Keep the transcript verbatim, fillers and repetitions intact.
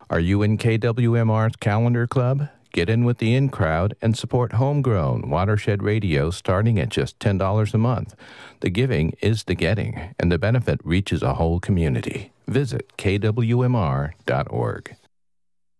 Are you in K W M R's Calendar Club? Get in with the in crowd and support homegrown watershed radio starting at just ten dollars a month. The giving is the getting, and the benefit reaches a whole community. Visit K W M R dot org.